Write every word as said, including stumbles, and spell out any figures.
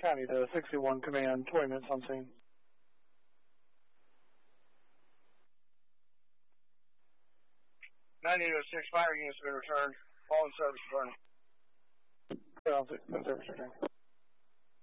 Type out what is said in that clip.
County to sixty-one command, twenty minutes on scene. nine eight oh six, fire units have been returned. All in service burning. All in service return.